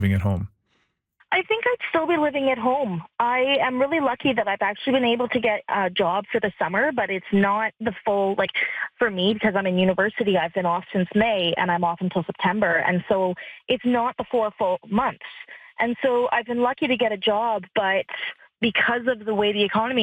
living at home? I think I'd still be living at home. I am really lucky that I've actually been able to get a job for the summer, but it's not the full, like, for me, because I'm in university, I've been off since May and I'm off until September. And so it's not the 4 full months. And so I've been lucky to get a job, but because of the way the economy